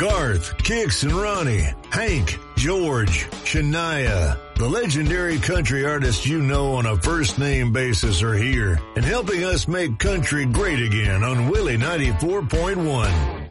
Garth, Kix and Ronnie, Hank, George, Shania. The legendary country artists you know on a first-name basis are here and helping us make country great again on Willie 94.1.